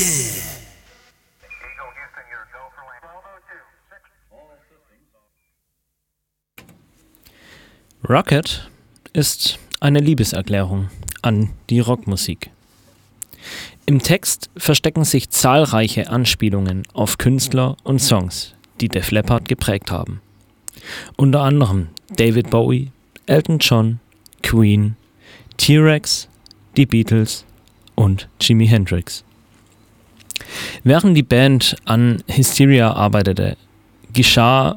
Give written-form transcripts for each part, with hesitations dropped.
Rocket ist eine Liebeserklärung an die Rockmusik. Im Text verstecken sich zahlreiche Anspielungen auf Künstler und Songs, die Def Leppard geprägt haben. Unter anderem David Bowie, Elton John, Queen, T-Rex, die Beatles und Jimi Hendrix. Während die Band an Hysteria arbeitete, geschah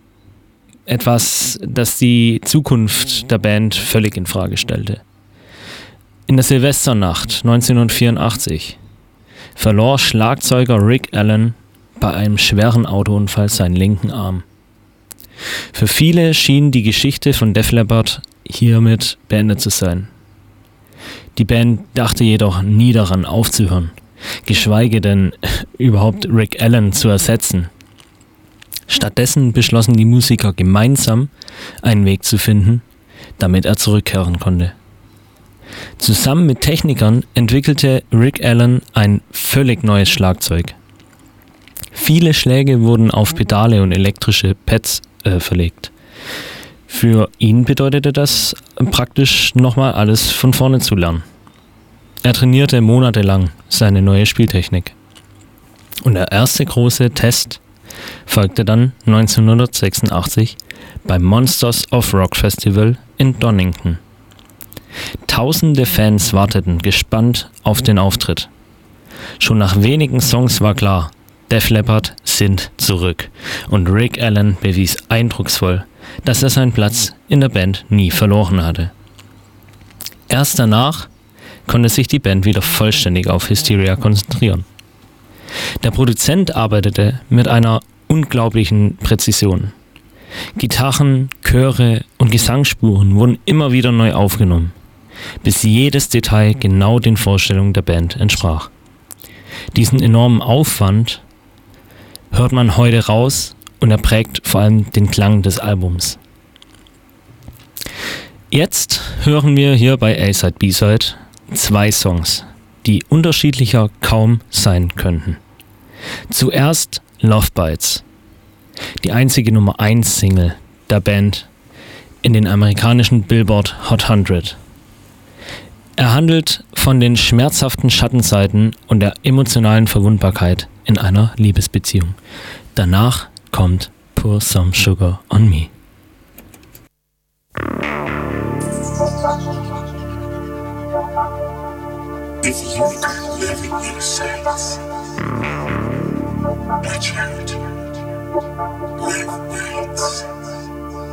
etwas, das die Zukunft der Band völlig in Frage stellte. In der Silvesternacht 1984 verlor Schlagzeuger Rick Allen bei einem schweren Autounfall seinen linken Arm. Für viele schien die Geschichte von Def Leppard hiermit beendet zu sein. Die Band dachte jedoch nie daran aufzuhören, geschweige denn überhaupt Rick Allen zu ersetzen. Stattdessen beschlossen die Musiker gemeinsam, einen Weg zu finden, damit er zurückkehren konnte. Zusammen mit Technikern entwickelte Rick Allen ein völlig neues Schlagzeug. Viele Schläge wurden auf Pedale und elektrische Pads verlegt. Für ihn bedeutete das praktisch nochmal alles von vorne zu lernen. Er trainierte monatelang seine neue Spieltechnik. Und der erste große Test folgte dann 1986 beim Monsters of Rock Festival in Donington. Tausende Fans warteten gespannt auf den Auftritt. Schon nach wenigen Songs war klar, Def Leppard sind zurück und Rick Allen bewies eindrucksvoll, dass er seinen Platz in der Band nie verloren hatte. Erst danach konnte sich die Band wieder vollständig auf Hysteria konzentrieren. Der Produzent arbeitete mit einer unglaublichen Präzision. Gitarren, Chöre und Gesangsspuren wurden immer wieder neu aufgenommen, bis jedes Detail genau den Vorstellungen der Band entsprach. Diesen enormen Aufwand hört man heute raus und er prägt vor allem den Klang des Albums. Jetzt hören wir hier bei A-Side B-Side 2 Songs, die unterschiedlicher kaum sein könnten. Zuerst Love Bites, die einzige Nummer 1 Single der Band in den amerikanischen Billboard Hot 100. Er handelt von den schmerzhaften Schattenseiten und der emotionalen Verwundbarkeit in einer Liebesbeziehung. Danach kommt Pour Some Sugar on Me. If you could live in innocence, that charity, live where